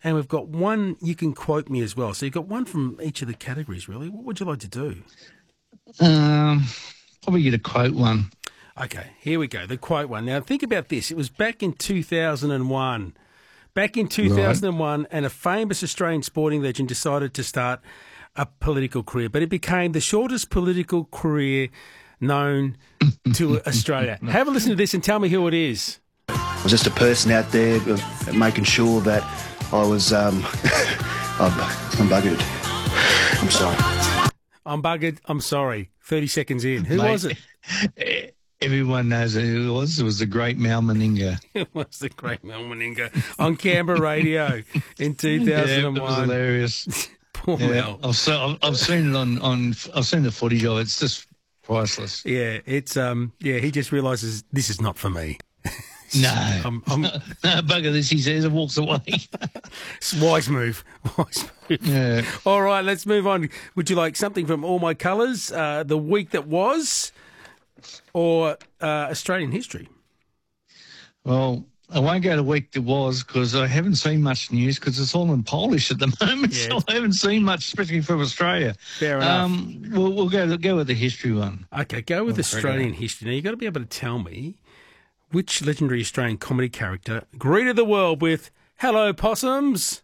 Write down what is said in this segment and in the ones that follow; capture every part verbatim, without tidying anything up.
and we've got one, you can quote me as well. So you've got one from each of the categories, really. What would you like to do? Um, probably get a quote one. Okay, here we go, the quote one. Now, think about this. It was back in two thousand one. Back in two thousand one, right. And a famous Australian sporting legend decided to start a political career, but it became the shortest political career known to Australia. Have a listen to this and tell me who it is. I was just a person out there uh, making sure that I was, um, I'm, I'm buggered. I'm sorry. I'm buggered. I'm sorry. thirty seconds in. Who Mate, was it? Everyone knows who it was. It was the great Mal Meninga. It was the great Mal Meninga on Canberra radio in two thousand one. Yeah, it was hilarious. Poor yeah, Mel. I've, so, I've, I've seen it on, on. I've seen the footage of it. It's just priceless. Yeah, it's um. Yeah, he just realises this is not for me. No, I'm, I'm, no, bugger this, he says, and walks away. It's wise move. Wise move. Yeah. All right, let's move on. Would you like something from All My Colours, uh, the week that was, or uh, Australian history? Well, I won't go to the week that was because I haven't seen much news because it's all in Polish at the moment, yeah. So I haven't seen much, especially from Australia. Fair enough. Um, we'll, we'll go go with the history one. Okay, go with Australian history. Now, you've got to be able to tell me which legendary Australian comedy character greeted the world with "Hello, possums"?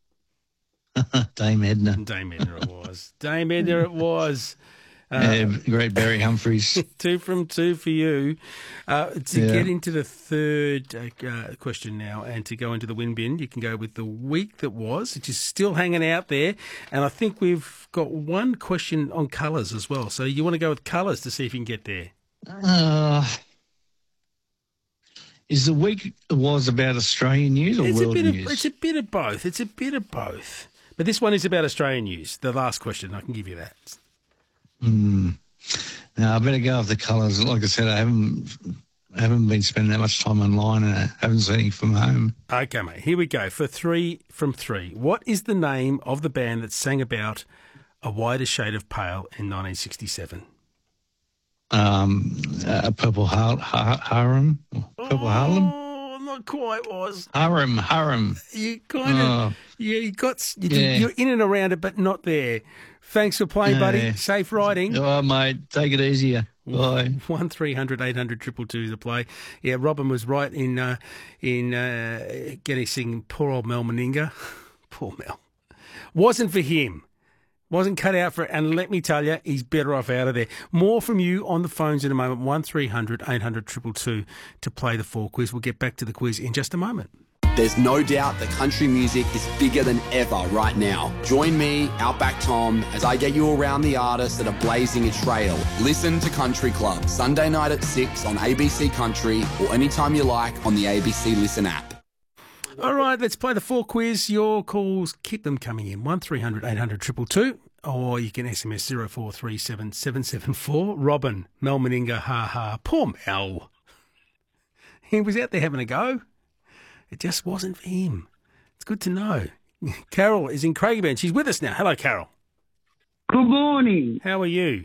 Dame Edna. Dame Edna it was. Dame Edna it was. Uh, yeah, great Barry Humphries. Two from two for you. Uh, to yeah. get into the third uh, question now and to go into the win bin, you can go with the week that was, which is still hanging out there. And I think we've got one question on colours as well. So you want to go with colours to see if you can get there. Uh, is the week was about Australian news or it's world a bit news? Of, it's a bit of both. It's a bit of both. But this one is about Australian news. The last question, I can give you that. Hmm. Now I better go with the colours. Like I said, I haven't I haven't been spending that much time online, and I haven't seen anything from home. Okay, mate. Here we go for three from three. What is the name of the band that sang about a wider shade of pale in nineteen sixty-seven? Um, uh, Purple Har- Har- Harem, Purple oh, Harlem. Not quite. Was Harem Harem. You kind of oh. yeah. You got you, yeah. you're in and around it, but not there. Thanks for playing, yeah. buddy. Safe riding. Oh, mate, take it easier. Bye. One three hundred eight hundred triple two to play. Yeah, Robin was right in uh, in uh, getting singing poor old Mel Meninga. Poor Mel. Wasn't for him. Wasn't cut out for it. And let me tell you, he's better off out of there. More from you on the phones in a moment. One three hundred eight hundred triple two to play the four quiz. We'll get back to the quiz in just a moment. There's no doubt that country music is bigger than ever right now. Join me, Outback Tom, as I get you around the artists that are blazing a trail. Listen to Country Club, Sunday night at six on A B C Country or anytime you like on the A B C Listen app. All right, let's play the four quiz. Your calls, keep them coming in. one three hundred eight hundred two two two, or you can S M S zero four three seven seven seven four. Robin, Mel Meninga, ha ha. Poor Mel. He was out there having a go. It just wasn't for him. It's good to know. Carol is in Craigieburn. She's with us now. Hello, Carol. Good morning. How are you?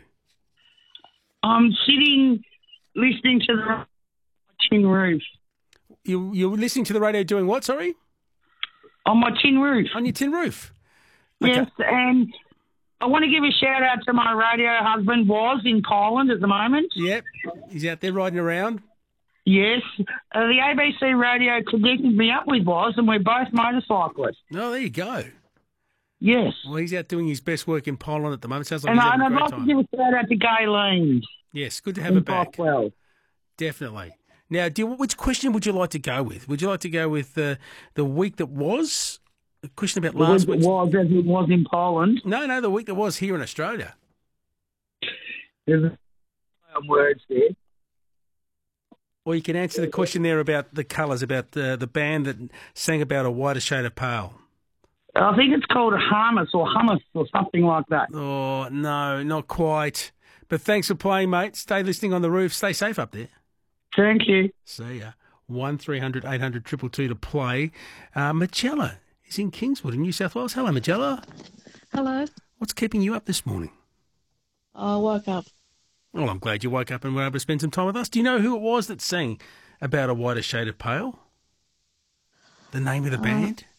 I'm sitting listening to the tin roof. You, you're listening to the radio doing what, sorry? On my tin roof. On your tin roof? Okay. Yes, and I want to give a shout out to my radio husband, was in Poland at the moment. Yep. He's out there riding around. Yes. Uh, the A B C radio connected me up with Was, and we're both motorcyclists. Oh, there you go. Yes. Well, he's out doing his best work in Poland at the moment. Sounds like and he's having I'd a great like time. to give a shout out to Gayleen. Yes, good to have her back. Bothwell. Definitely. Now, do you, which question would you like to go with? Would you like to go with uh, the week that was? A question about the last week week? that was as it was in Poland. No, no, the week that was here in Australia. There's some words there. Or you can answer the question there about the colours, about the, the band that sang about a wider shade of pale. I think it's called a hummus or hummus or something like that. Oh, no, not quite. But thanks for playing, mate. Stay listening on the roof. Stay safe up there. Thank you. See ya. one three hundred eight hundred two two two to play. Uh, Magella is in Kingswood in New South Wales. Hello, Magella. Hello. What's keeping you up this morning? I woke up. Well, I'm glad you woke up and were able to spend some time with us. Do you know who it was that sang about a wider shade of pale? The name of the Uh, band?